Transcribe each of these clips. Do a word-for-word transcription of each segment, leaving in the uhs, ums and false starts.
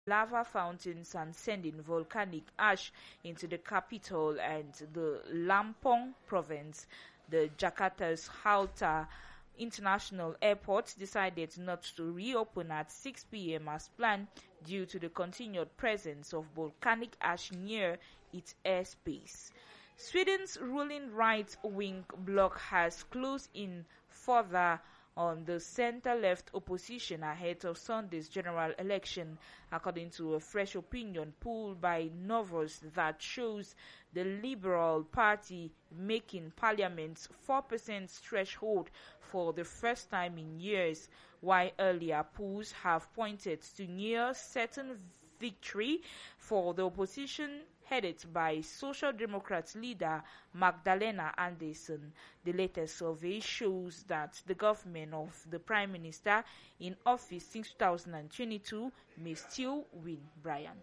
lava fountains and sending volcanic ash into the capital and the Lampung province. The Jakarta's Hatta International Airport decided not to reopen at six p.m. as planned due to the continued presence of volcanic ash near its airspace. Sweden's ruling right-wing bloc has closed in further on the center-left opposition ahead of Sunday's general election, according to a fresh opinion poll by Novus that shows the Liberal Party making Parliament's four percent threshold for the first time in years, while earlier polls have pointed to near certain victory for the opposition headed by Social Democrats leader Magdalena Andersson. The latest survey shows that the government of the Prime Minister in office since two thousand twenty-two may still win. Brian.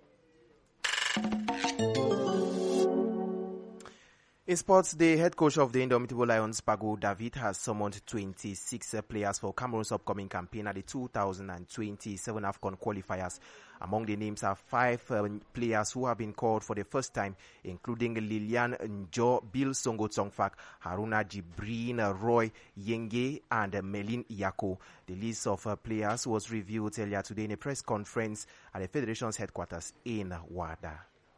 In sports, the head coach of the Indomitable Lions, Pago David, has summoned twenty-six players for Cameroon's upcoming campaign at the two thousand twenty-seven AFCON qualifiers. Among the names are five uh, players who have been called for the first time, including Lilian Njo, Bill Songo Tsongfak, Haruna Jibreen, Roy Yenge, and uh, Melin Yako. The list of uh, players was revealed earlier today in a press conference at the Federation's headquarters in Wada.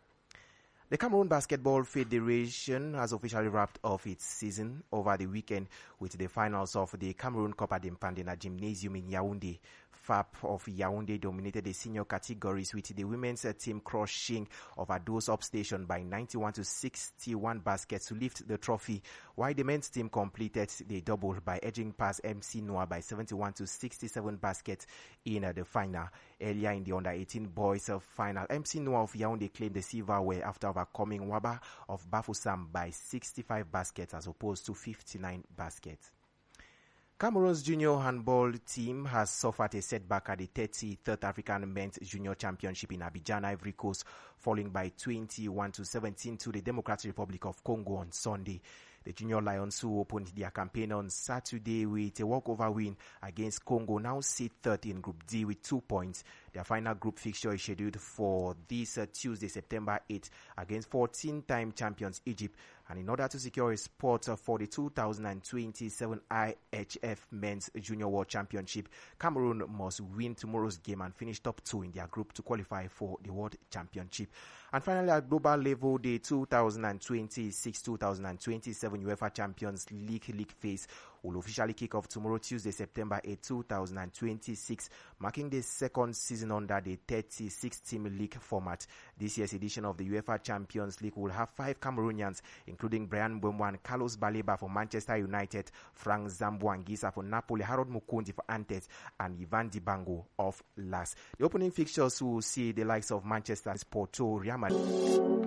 The Cameroon Basketball Federation has officially wrapped off its season over the weekend with the finals of the Cameroon Copa d'Impandena Gymnasium in Yaoundé. F A P of Yaoundé dominated the senior categories with the women's team crushing of Ados Upstation by ninety-one to sixty-one baskets to lift the trophy, while the men's team completed the double by edging past M C Noah by seventy-one to sixty-seven baskets in uh, the final. Earlier in the under eighteen boys uh, final, M C Noah of Yaoundé claimed the silverware after overcoming Waba of Bafoussam by sixty-five baskets as opposed to fifty-nine baskets. Cameroon's junior handball team has suffered a setback at the thirty-third African Men's Junior Championship in Abidjan, Ivory Coast, falling by twenty-one to seventeen to the Democratic Republic of Congo on Sunday. The Junior Lions, who opened their campaign on Saturday with a walkover win against Congo, now sit third in Group D with two points. Their final group fixture is scheduled for this uh, Tuesday, September eighth, against fourteen-time champions Egypt. And in order to secure a spot uh, for the two thousand twenty-seven I H F Men's Junior World Championship, Cameroon must win tomorrow's game and finish top two in their group to qualify for the World Championship. And finally, at global level, the two thousand twenty-six two thousand twenty-seven UEFA Champions League league phase will officially kick off tomorrow, Tuesday, September eighth, two thousand twenty-six, marking the second season under the thirty-six team league format. This year's edition of the UEFA Champions League will have five Cameroonians, including Brian Mbeumo and Carlos Baleba for Manchester United, Frank Zamboanguissa for Napoli, Harold Mukundi for Antwerp, and Ivan Dibango of L A S. The opening fixtures will see the likes of Manchester, Porto, Real Madrid.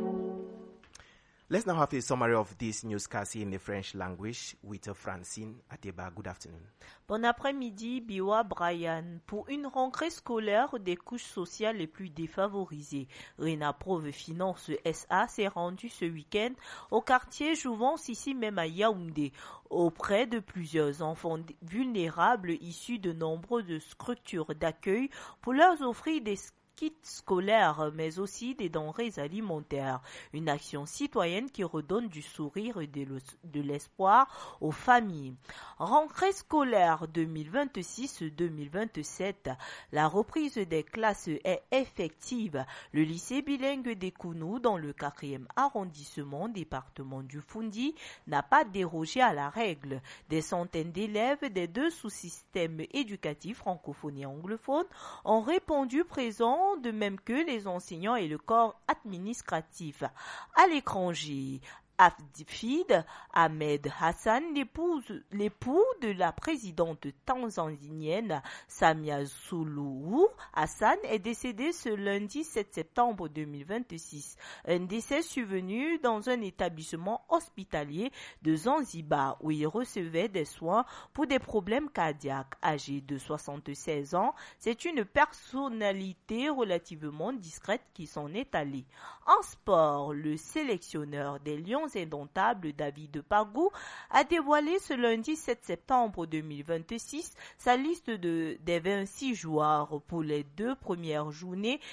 Let's now have a summary of this newscast in the French language with Francine Ateba. Good afternoon. Bon après-midi, Biwa Brian. Pour une rentrée scolaire des couches sociales les plus défavorisées, Renaprove Finance S A s'est rendu ce week-end au quartier Jouvence, ici même à Yaoundé, auprès de plusieurs enfants vulnérables issus de nombreuses structures d'accueil pour leur offrir des kits scolaires, mais aussi des denrées alimentaires. Une action citoyenne qui redonne du sourire et de l'espoir aux familles. Rentrée scolaire deux mille vingt-six deux mille vingt-sept, la reprise des classes est effective. Le lycée bilingue des Kounou, dans le quatrième arrondissement, département du Fundi, n'a pas dérogé à la règle. Des centaines d'élèves des deux sous-systèmes éducatifs francophones et anglophones ont répondu présents, de même que les enseignants et le corps administratif. À l'étranger, Afid Ahmed Hassan, l'épouse, l'époux de la présidente tanzanienne Samia Suluhu Hassan, est décédé ce lundi sept septembre deux mille vingt-six. Un décès survenu dans un établissement hospitalier de Zanzibar où il recevait des soins pour des problèmes cardiaques. Âgé de soixante-seize ans, c'est une personnalité relativement discrète qui s'en est allée. En sport, le sélectionneur des Lions indomptable David Pagou a dévoilé ce lundi sept septembre deux mille vingt-six sa liste de, des vingt-six joueurs pour les deux premières journées